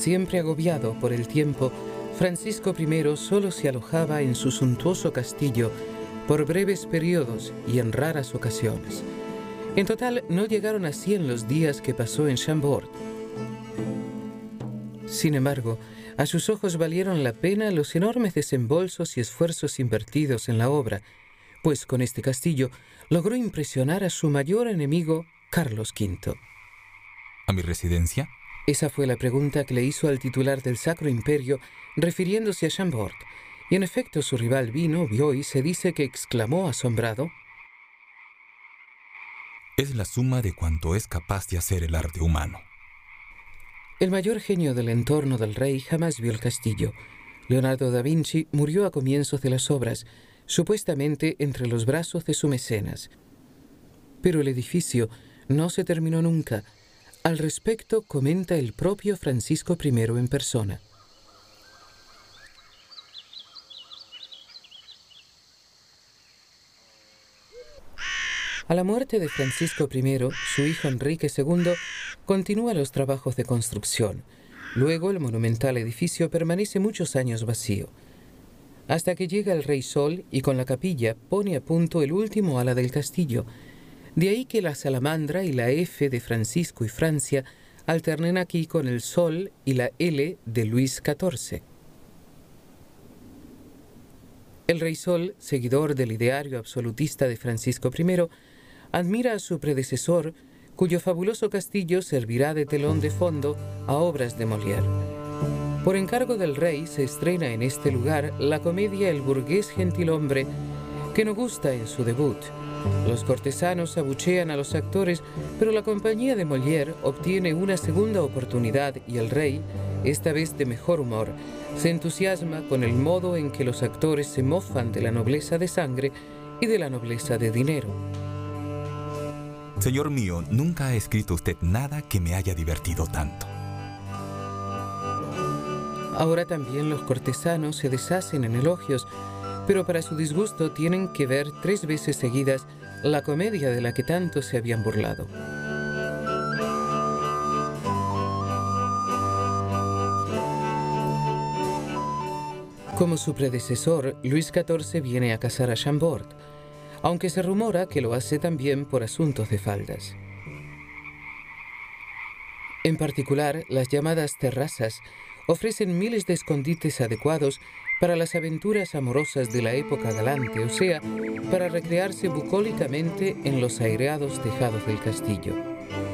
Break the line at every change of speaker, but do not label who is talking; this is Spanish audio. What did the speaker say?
Siempre agobiado por el tiempo, Francisco I solo se alojaba en su suntuoso castillo por breves periodos y en raras ocasiones. En total no llegaron a 100 los días que pasó en Chambord. Sin embargo, a sus ojos valieron la pena los enormes desembolsos y esfuerzos invertidos en la obra, pues con este castillo logró impresionar a su mayor enemigo, Carlos V.
¿A mi residencia?
Esa fue la pregunta que le hizo al titular del Sacro Imperio, refiriéndose a Chambord. Y en efecto su rival vino, vio y se dice que exclamó asombrado:
Es la suma de cuanto es capaz de hacer el arte humano.
El mayor genio del entorno del rey jamás vio el castillo. Leonardo da Vinci murió a comienzos de las obras, supuestamente entre los brazos de su mecenas. Pero el edificio no se terminó nunca. Al respecto comenta el propio Francisco I en persona. A la muerte de Francisco I, su hijo Enrique II continúa los trabajos de construcción. Luego el monumental edificio permanece muchos años vacío, hasta que llega el Rey Sol y con la capilla pone a punto el último ala del castillo. De ahí que la salamandra y la F de Francisco y Francia alternen aquí con el Sol y la L de Luis XIV. El Rey Sol, seguidor del ideario absolutista de Francisco I, admira a su predecesor, cuyo fabuloso castillo servirá de telón de fondo a obras de Molière. Por encargo del rey se estrena en este lugar la comedia El burgués gentilhombre, que no gusta en su debut. Los cortesanos abuchean a los actores, pero la compañía de Molière obtiene una segunda oportunidad y el rey, esta vez de mejor humor, se entusiasma con el modo en que los actores se mofan de la nobleza de sangre y de la nobleza de dinero.
Señor mío, nunca ha escrito usted nada que me haya divertido tanto.
Ahora también los cortesanos se deshacen en elogios, pero para su disgusto tienen que ver 3 veces seguidas la comedia de la que tanto se habían burlado. Como su predecesor, Luis XIV viene a casar a Chambord, aunque se rumora que lo hace también por asuntos de faldas. En particular, las llamadas terrazas ofrecen miles de escondites adecuados para las aventuras amorosas de la época galante, o sea, para recrearse bucólicamente en los aireados tejados del castillo.